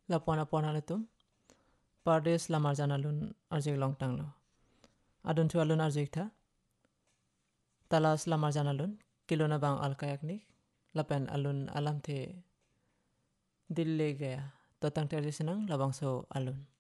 lapon halatum pardes lamar janalun arjek longtang lo adun tu alun arjek tha talas lamar janalun kilona bang alkayaknik lapen alun alam the dille gaya totang terjesenang labang so alun